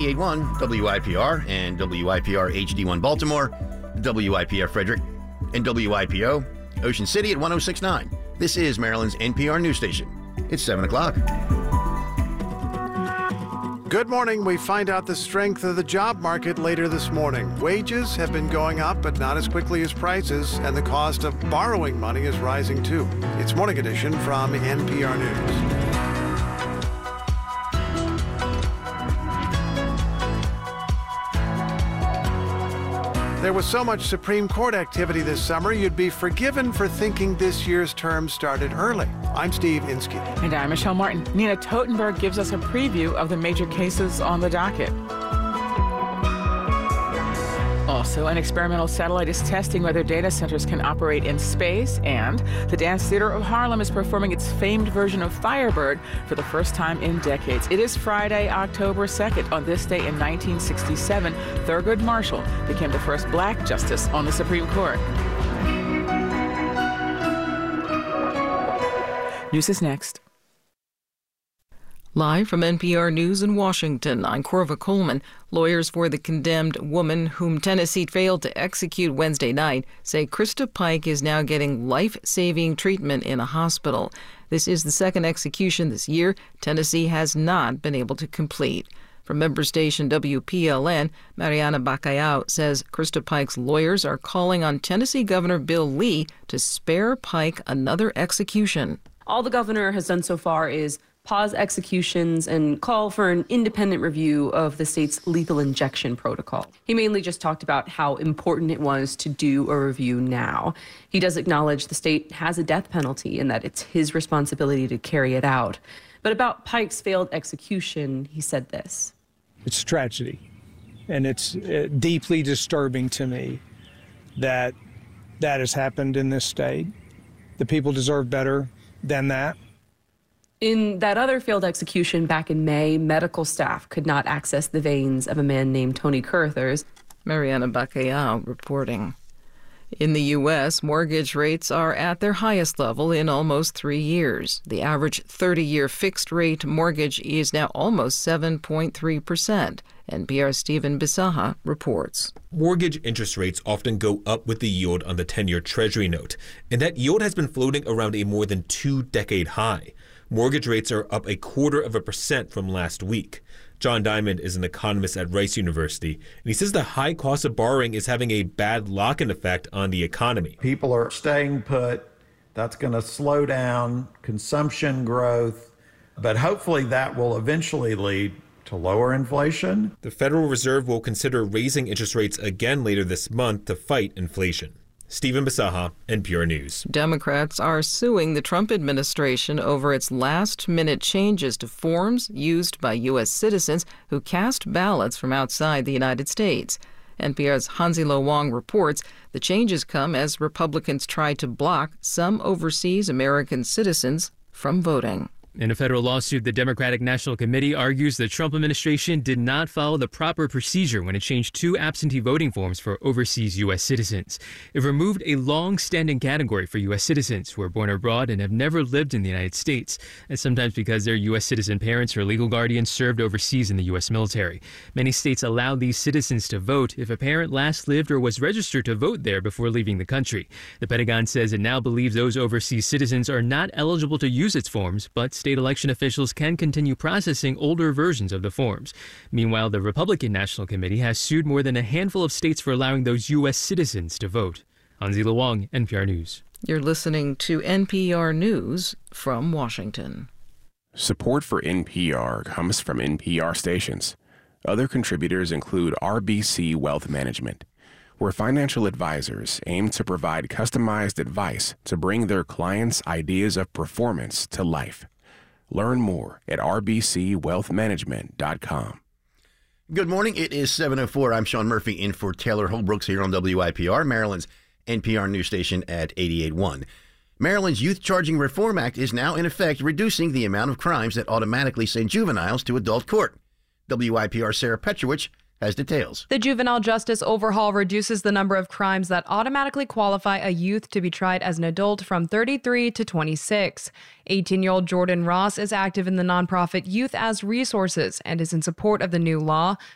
88.1 WIPR and WIPR HD1 Baltimore, WIPF Frederick, and WIPO Ocean City at 106.9. This is Maryland's NPR news station. It's 7 o'clock. Good morning. We find out the strength of the job market later this morning. Wages have been going up, but not as quickly as prices, and the cost of borrowing money is rising too. It's Morning Edition from NPR News. There was so much Supreme Court activity this summer, you'd be forgiven for thinking this year's term started early. I'm Steve Inskeep. And I'm Michelle Martin. Nina Totenberg gives us a preview of the major cases on the docket. Also, an experimental satellite is testing whether data centers can operate in space, and the Dance Theater of Harlem is performing its famed version of Firebird for the first time in decades. It is Friday, October 2nd. On this day in 1967, Thurgood Marshall became the first black justice on the Supreme Court. News is next. Live from NPR News in Washington, I'm Corva Coleman. Lawyers for the condemned woman whom Tennessee failed to execute Wednesday night say Krista Pike is now getting life-saving treatment in a hospital. This is the second execution this year Tennessee has not been able to complete. From member station WPLN, Mariana Bacallao says Krista Pike's lawyers are calling on Tennessee Governor Bill Lee to spare Pike another execution. All the governor has done so far is pause executions and call for an independent review of the state's lethal injection protocol. He mainly just talked about how important it was to do a review now. He does acknowledge the state has a death penalty and that it's his responsibility to carry it out. But about Pike's failed execution, he said this. It's a tragedy, and it's deeply disturbing to me that that has happened in this state. The people deserve better than that. In that other failed execution back in May, medical staff could not access the veins of a man named Tony Curthers. Mariana Bacallao reporting. In the U.S., mortgage rates are at their highest level in almost 3 years. The average 30-year fixed-rate mortgage is now almost 7.3%. NPR's Stephen Bisaha reports. Mortgage interest rates often go up with the yield on the 10-year Treasury note, and that yield has been floating around a more than 2-decade high. Mortgage rates are up 0.25% from last week. John Diamond is an economist at Rice University, and he says the high cost of borrowing is having a bad lock-in effect on the economy. People are staying put. That's going to slow down consumption growth, but hopefully that will eventually lead to lower inflation. The Federal Reserve will consider raising interest rates again later this month to fight inflation. Stephen Bisaha, NPR News. Democrats are suing the Trump administration over its last-minute changes to forms used by U.S. citizens who cast ballots from outside the United States. NPR's Hansi Lo Wang reports the changes come as Republicans try to block some overseas American citizens from voting. In a federal lawsuit, the Democratic National Committee argues the Trump administration did not follow the proper procedure when it changed 2 absentee voting forms for overseas U.S. citizens. It removed a long-standing category for U.S. citizens who are born abroad and have never lived in the United States, and sometimes because their U.S. citizen parents or legal guardians served overseas in the U.S. military. Many states allow these citizens to vote if a parent last lived or was registered to vote there before leaving the country. The Pentagon says it now believes those overseas citizens are not eligible to use its forms, but state election officials can continue processing older versions of the forms. Meanwhile, the Republican National Committee has sued more than a handful of states for allowing those U.S. citizens to vote. Hansi Lo Wang, NPR News. You're listening to NPR News from Washington. Support for NPR comes from NPR stations. Other contributors include RBC Wealth Management, where financial advisors aim to provide customized advice to bring their clients' ideas of performance to life. Learn more at rbcwealthmanagement.com. Good morning. It is 7:04. I'm Sean Murphy in for Taylor Holbrooks here on WIPR, Maryland's NPR news station at 88.1. Maryland's Youth Charging Reform Act is now in effect, reducing the amount of crimes that automatically send juveniles to adult court. WIPR Sarah Petrowicz has details. The juvenile justice overhaul reduces the number of crimes that automatically qualify a youth to be tried as an adult from 33 to 26. 18-year-old Jordan Ross is active in the nonprofit Youth as Resources and is in support of the new law.